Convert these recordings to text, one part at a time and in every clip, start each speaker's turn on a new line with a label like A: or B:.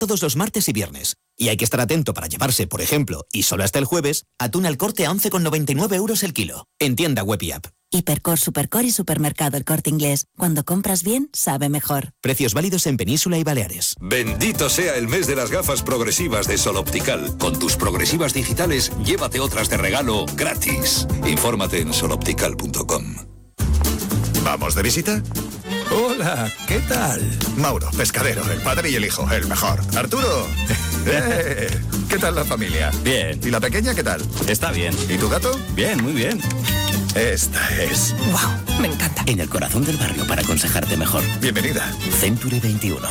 A: todos los martes y viernes. Y hay que estar atento para llevarse, por ejemplo, y solo hasta el jueves, atún al Corte a 11,99 € el kilo. En tienda web y app.
B: Hipercor, Supercor y Supermercado El Corte Inglés. Cuando compras bien, sabe mejor.
A: Precios válidos en Península y Baleares.
C: Bendito sea el mes de las gafas progresivas de Sol Optical. Con tus progresivas digitales, llévate otras de regalo gratis. Infórmate en soloptical.com.
D: ¿Vamos de visita?
E: Hola, ¿qué tal?
D: Mauro, pescadero, el padre y el hijo, el mejor. Arturo, ¿qué tal la familia?
E: Bien.
D: ¿Y la pequeña qué tal?
E: Está bien.
D: ¿Y tu gato?
E: Bien, muy bien.
D: Esta es...
F: ¡Wow! Me encanta.
E: En el corazón del barrio para aconsejarte mejor.
D: Bienvenida.
E: Century 21.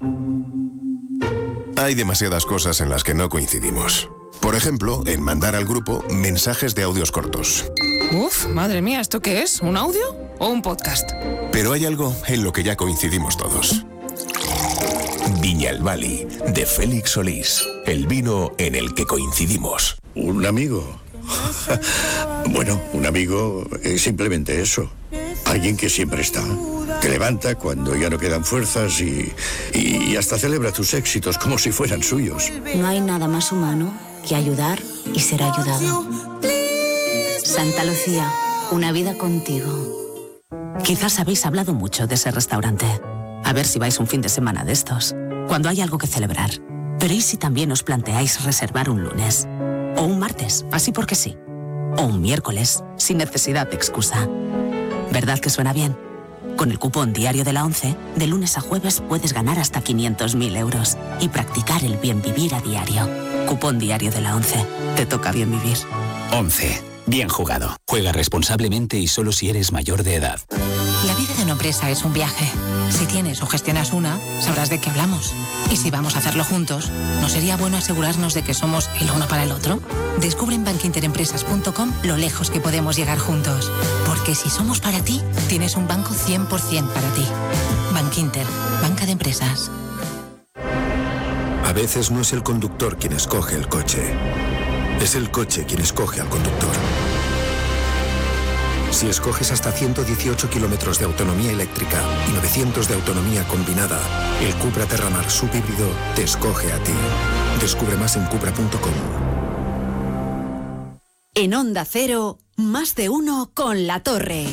G: Hay demasiadas cosas en las que no coincidimos. Por ejemplo, en mandar al grupo mensajes de audios cortos.
F: Uf, madre mía, ¿esto qué es? ¿Un audio o un podcast?
G: Pero hay algo en lo que ya coincidimos todos. Viñalbali, de Félix Solís. El vino en el que coincidimos.
H: ¿Un amigo? Bueno, un amigo es simplemente eso. Alguien que siempre está. Te levanta cuando ya no quedan fuerzas y hasta celebra tus éxitos como si fueran suyos.
B: No hay nada más humano que ayudar y ser ayudado. Santa Lucía, una vida contigo.
I: Quizás habéis hablado mucho de ese restaurante. A ver si vais un fin de semana de estos, cuando hay algo que celebrar. Pero ¿y si también os planteáis reservar un lunes? O un martes, así porque sí. O un miércoles, sin necesidad de excusa. ¿Verdad que suena bien? Con el cupón diario de la ONCE, de lunes a jueves puedes ganar hasta 500.000 euros y practicar el bien vivir a diario. Cupón diario de la ONCE. Te toca bien vivir.
J: 11. Bien jugado. Juega responsablemente y solo si eres mayor de edad.
F: La vida de una empresa es un viaje. Si tienes o gestionas una, sabrás de qué hablamos. Y si vamos a hacerlo juntos, ¿no sería bueno asegurarnos de que somos el uno para el otro? Descubre en bankinterempresas.com lo lejos que podemos llegar juntos. Porque si somos para ti, tienes un banco 100% para ti. Bankinter, banca de empresas.
K: A veces no es el conductor quien escoge el coche. Es el coche quien escoge al conductor. Si escoges hasta 118 kilómetros de autonomía eléctrica y 900 de autonomía combinada, el Cupra Terramar subhíbrido te escoge a ti. Descubre más en Cupra.com.
L: En Onda Cero, más de uno con La Torre.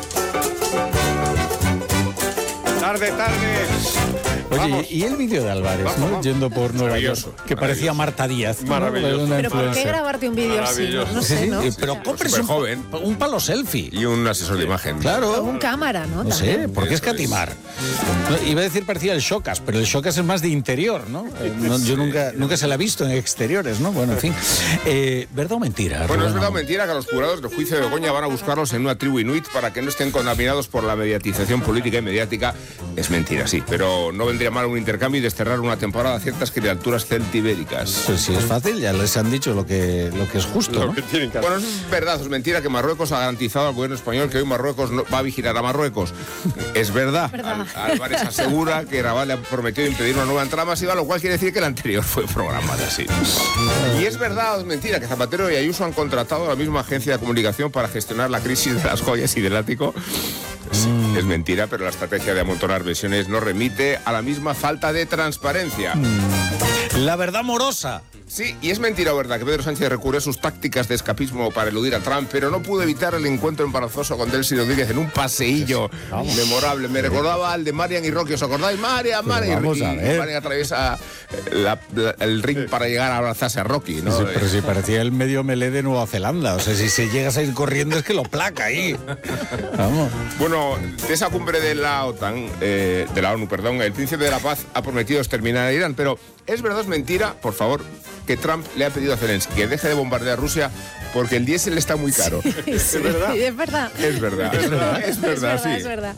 M: Tarde.
N: Oye,
M: Vamos.
N: y el vídeo de Álvarez,
M: Vamos.
N: Yendo por Nueva York, que parecía Marta Díaz.
M: Maravilloso.
N: ¿No?
O: Pero ¿por qué grabarte un vídeo así? No sé, ¿no?
N: Pero compres
M: joven.
N: un palo selfie.
M: Y un asesor de imagen.
N: Claro.
O: O un cámara, ¿no?
N: No sé, ¿por qué escatimar? No, iba a decir parecía el Showcas, pero el Showcas es más de interior, ¿no? Yo nunca se la he visto en exteriores, ¿no? Bueno, en fin. ¿Verdad o mentira?
M: Bueno, es verdad o mentira que los jurados del juicio de Begoña van a buscarlos en una tribu inuit para que no estén contaminados por la mediatización política y mediática. Es mentira, sí, pero no vendría mal un intercambio y desterrar una temporada a ciertas criaturas celtibéricas.
N: Pues sí, es fácil, ya les han dicho lo que es justo, ¿no?
M: Bueno, es verdad, es mentira que Marruecos ha garantizado al gobierno español que hoy Marruecos no va a vigilar a Marruecos. Es verdad. Álvarez asegura que Rabat le ha prometido impedir una nueva entrada masiva, lo cual quiere decir que la anterior fue programada así. Y es verdad o es mentira que Zapatero y Ayuso han contratado a la misma agencia de comunicación para gestionar la crisis de las joyas y del ático. Sí, es mentira, pero la estrategia de amontonar versiones no remite a la misma falta de transparencia.
N: La verdad morosa.
M: Sí, y es mentira o verdad que Pedro Sánchez recurrió a sus tácticas de escapismo para eludir a Trump, pero no pudo evitar el encuentro embarazoso con Delcy Rodríguez en un paseillo memorable. Me recordaba al de Marian y Rocky, ¿os acordáis? Marian.
N: Vamos a ver.
M: Marian atraviesa el ring para llegar a abrazarse a Rocky, ¿no?
N: Sí, pero si parecía el medio melé de Nueva Zelanda. O sea, si se llegas a ir corriendo es que lo placa ahí. Vamos.
M: Bueno, de esa cumbre de la OTAN, de la ONU, perdón, el príncipe de la paz ha prometido exterminar a Irán, pero ¿es verdad o es mentira, por favor, que Trump le ha pedido a Zelensky que deje de bombardear Rusia porque el diésel está muy caro?
O: Sí,
M: ¿Es verdad?
O: es verdad.
M: Es verdad. Es verdad, sí.
O: Es verdad.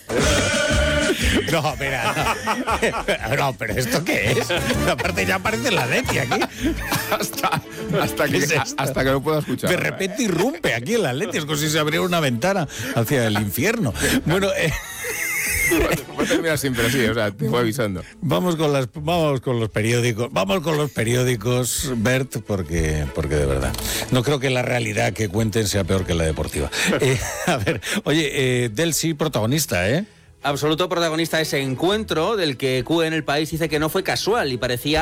N: No, mira, no, pero ¿esto qué es? Aparte ya aparece la Leti aquí.
M: Hasta que no pueda escuchar.
N: De repente irrumpe aquí en la Leti, es como si se abriera una ventana hacia el infierno. Bueno,
M: va a terminar siempre así, o sea, te voy avisando.
N: Vamos con los periódicos, Bert, porque de verdad no creo que la realidad que cuenten sea peor que la deportiva. A ver, oye, Delcy protagonista, ¿eh?
P: absoluto protagonista de ese encuentro, del que QE en El País dice que no fue casual y parecía